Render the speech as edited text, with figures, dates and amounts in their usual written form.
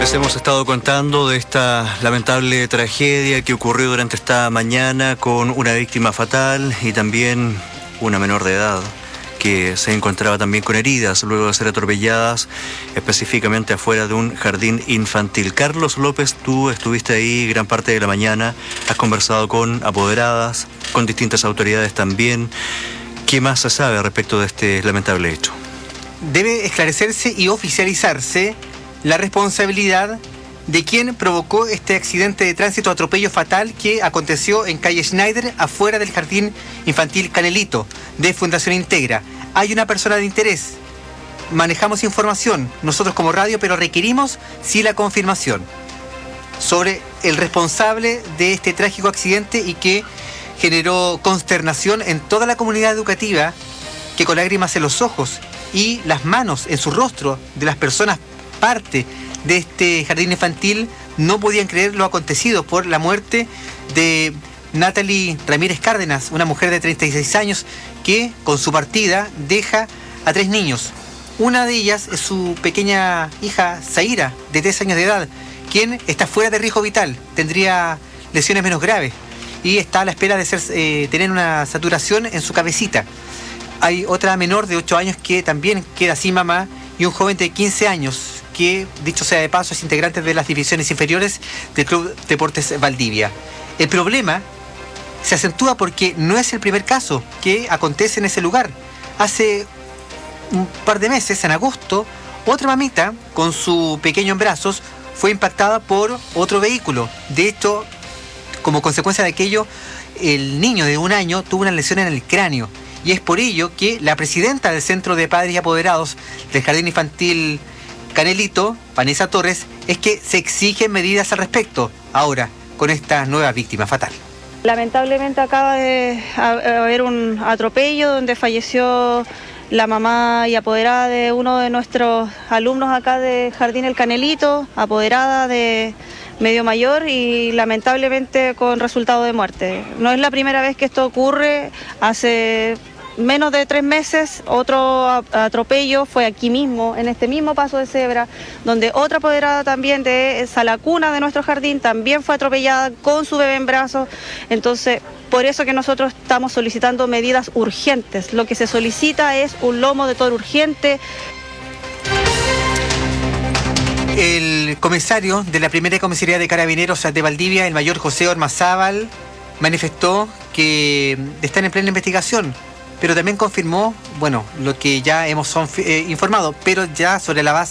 Les hemos estado contando de esta lamentable tragedia que ocurrió durante esta mañana con una víctima fatal y también una menor de edad que se encontraba también con heridas luego de ser atropelladas específicamente afuera de un jardín infantil. Carlos López, tú estuviste ahí gran parte de la mañana, has conversado con apoderadas, con distintas autoridades también. ¿Qué más se sabe respecto de este lamentable hecho? Debe esclarecerse y oficializarse la responsabilidad de quien provocó este accidente de tránsito, atropello fatal que aconteció en calle Schneider, afuera del Jardín Infantil Canelito, de Fundación Integra. Hay una persona de interés. Manejamos información, nosotros como radio, pero requerimos sí la confirmación sobre el responsable de este trágico accidente y que generó consternación en toda la comunidad educativa, que con lágrimas en los ojos y las manos en su rostro de las personas parte de este jardín infantil no podían creer lo acontecido por la muerte de Natalie Ramírez Cárdenas, una mujer de 36 años que con su partida deja a 3 niños. Una de ellas es su pequeña hija Zaira, de 3 años de edad, quien está fuera de riesgo vital, tendría lesiones menos graves y está a la espera de tener una saturación en su cabecita. Hay otra menor de 8 años que también queda sin mamá y un joven de 15 años que, dicho sea de paso, es integrante de las divisiones inferiores del Club Deportes Valdivia. El problema se acentúa porque no es el primer caso que acontece en ese lugar. Hace un par de meses, en agosto, otra mamita con su pequeño en brazos fue impactada por otro vehículo. De hecho, como consecuencia de aquello, el niño de 1 año tuvo una lesión en el cráneo. Y es por ello que la presidenta del Centro de Padres y Apoderados del Jardín Infantil Canelito, Vanessa Torres, es que se exigen medidas al respecto ahora con esta nueva víctima fatal. Lamentablemente acaba de haber un atropello donde falleció la mamá y apoderada de uno de nuestros alumnos acá de Jardín El Canelito, apoderada de medio mayor y lamentablemente con resultado de muerte. No es la primera vez que esto ocurre. Hace menos de 3 meses otro atropello fue aquí mismo, en este mismo paso de cebra, donde otra apoderada también de esa lacuna de nuestro jardín también fue atropellada con su bebé en brazos. Entonces, por eso que nosotros estamos solicitando medidas urgentes. Lo que se solicita es un lomo de toro urgente. El comisario de la primera comisaría de Carabineros de Valdivia, el mayor José Ormazábal, manifestó que están en plena investigación, pero también confirmó, bueno, lo que ya hemos informado, pero ya sobre la base